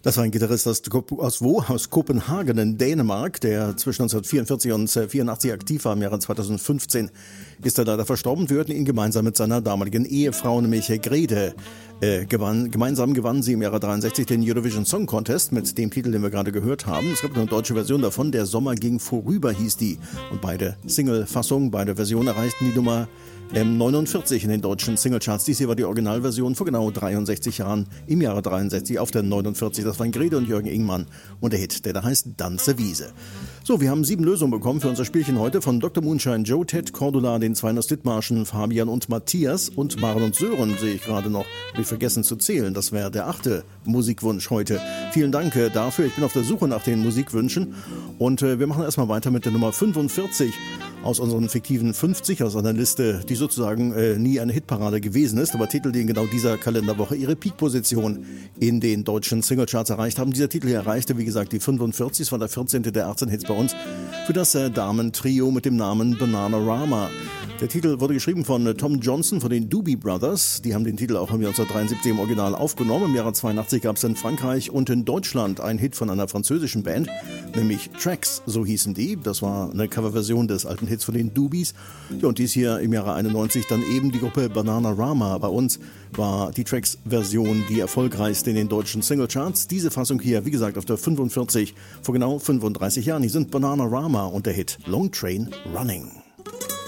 Das war ein Gitarrist aus Kopenhagen in Dänemark, der zwischen 1944 und 1984 aktiv war. Im Jahre 2015 ist er leider verstorben. Wir hörten ihn gemeinsam mit seiner damaligen Ehefrau, nämlich Grete. Gemeinsam gewannen sie im Jahre 63 den Eurovision Song Contest mit dem Titel, den wir gerade gehört haben. Es gab eine deutsche Version davon, Der Sommer ging vorüber hieß die. Und beide Single-Fassungen, beide Versionen erreichten die Nummer 49 in den deutschen Singlecharts. Dies hier war die Originalversion vor genau 63 Jahren, im Jahre 63 auf der 49. Das waren Grete und Jürgen Ingmann und der Hit, der da heißt Danse Wiese. So, wir haben 7 Lösungen bekommen für unser Spielchen heute von Dr. Moonshine, Joe, Ted, Cordula, den Zweiners Dithmarschen, Fabian und Matthias und Maren und Sören sehe ich gerade noch. Habe ich vergessen zu zählen. Das wäre der 8. Musikwunsch heute. Vielen Dank dafür. Ich bin auf der Suche nach den Musikwünschen und wir machen erstmal weiter mit der Nummer 45 aus unseren fiktiven 50, aus einer Liste, die sozusagen nie eine Hitparade gewesen ist, aber Titel, die in genau dieser Kalenderwoche ihre Peak-Position in den deutschen Singlecharts erreicht haben. Dieser Titel hier erreichte, wie gesagt, die 45, es war der 14. der 18 Hits bei uns für das Damen-Trio mit dem Namen Bananarama. Der Titel wurde geschrieben von Tom Johnson von den Doobie Brothers. Die haben den Titel auch 1973 im Original aufgenommen. Im Jahre 82 gab es in Frankreich und in Deutschland einen Hit von einer französischen Band, nämlich Tracks, so hießen die. Das war eine Coverversion des alten Hits von den Doobies. Ja, und dies hier im Jahre 91 dann eben die Gruppe Bananarama. Bei uns war die Tracks-Version die erfolgreichste in den deutschen Singlecharts. Diese Fassung hier, wie gesagt, auf der 45 vor genau 35 Jahren. Hier sind Bananarama und der Hit Long Train Running.